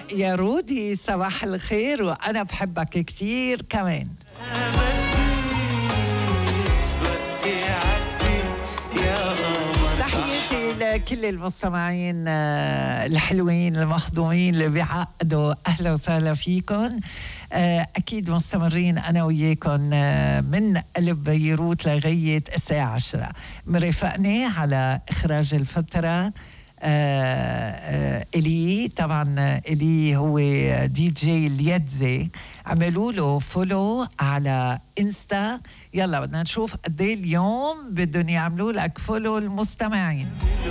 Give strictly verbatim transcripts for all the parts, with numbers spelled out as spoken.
يا رودي صباح الخير، وأنا بحبك كتير كمان. تحياتي لكل المستمعين الحلوين المخضومين اللي بيعقدوا، أهلا وسهلا فيكم. أكيد مستمرين أنا وياكم من قلب بيروت لغاية الساعة عشرة. مرافقني على إخراج الفترة آه آه إلي، طبعا إلي هو دي جي اليدزي، عملوا له فولو على إنستا. يلا بدنا نشوف قد ايه اليوم بدهم يعملوا لك فولو المستمعين.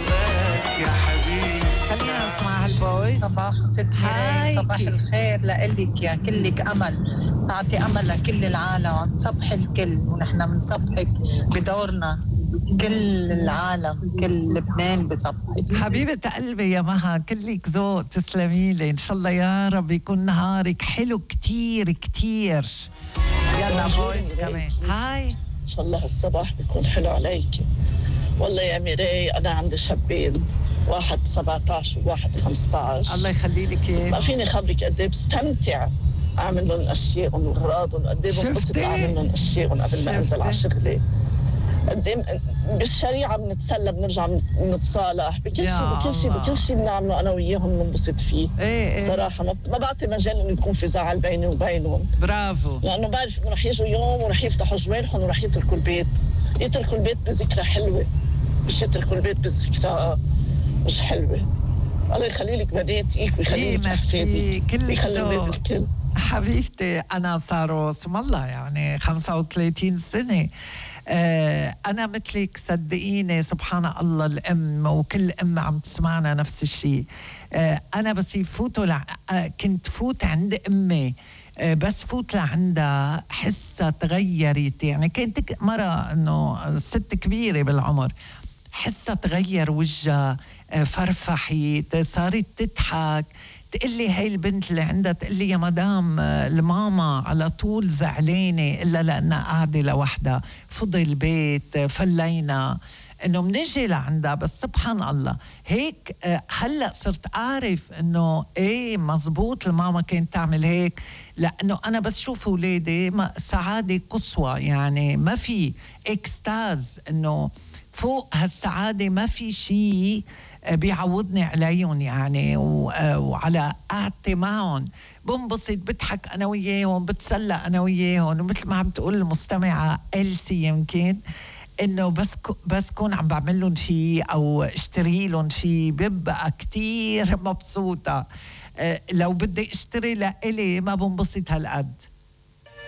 يا حبيبي خلينا نسمع هالفويس. صباح ست هاي، صباح الخير لإلك يا كلك أمل، تعطي أمل لكل العالم، تصبح الكل ونحن بنصبحك بدورنا كل العالم، كل لبنان بصبحك. حبيبة قلبي يا مها، كلك ذوق، تسلمي لي. إن شاء الله يا رب يكون نهارك حلو كتير كتير. يلا فويس كمان. هاي إن شاء الله الصباح بيكون حلو عليك. والله يا ميري أنا عندي شابين، واحد سبعة عشر وواحد خمسة عشر. الله يخلي لك إياه. ما فيني خبرك قد إيه بستمتع أعمل لهم أشياء وأغراضهم، قد إيه بنبسط أعمل لهم أشياء قبل ما أنزل على شغلي. قد إيه بالشريعة بنتسلى، بنرجع بنتصالح بكل شيء بكل شيء بكل شيء بنعمله أنا وياهم بننبسط فيه. إيه إيه. صراحة ما بعطي مجال إنه يكون في زعل بيني وبينهم. برافو. لأنه بعرف إنه رح يجوا يوم ورح يفتحوا جوالهم ورح يتركوا البيت، يتركوا البيت بذكرى حلوة، مش يتركوا البيت بذكرى مش حلوة. الله يخلي لك بناتك ويخلي لك أحفادك ويخلي ولاد الكل. حبيبتي أنا صاروا اسم الله يعني خمسة وثلاثين سنة. آه أنا مثلك صدقيني، سبحان الله الأم وكل أم عم تسمعنا نفس الشيء. آه أنا بس يفوتوا لع... آه كنت فوت عند أمي، آه بس فوت لعندها حسها تغيرت، يعني كانت مرة إنه ست كبيرة بالعمر، حسها تغير وجهها، آه فرفحت، صارت تضحك، تقلي هاي البنت اللي عندها تقلي يا مدام الماما على طول زعلانة إلا لأنها قاعدة لوحدها، فضي البيت فلينا، إنه منجي لعندها. بس سبحان الله هيك هلأ صرت أعرف إنه إيه مزبوط الماما كانت تعمل هيك، لأنه أنا بس شوف أولادي سعادة قصوى، يعني ما في إكستاز، إنه فوق هالسعادة ما في شيء بيعوضني عليهم يعني، وعلى قعدتي معهم بنبسط بضحك أنا وياهم، بتسلى أنا وياهم. ومثل ما عم تقول المستمعة إلسي يمكن إنه بس بس كون عم بعمل لهم شيء أو اشتري لهم شيء ببقى كتير مبسوطة. لو بدي اشتري لإلي ما بنبسط هالقد،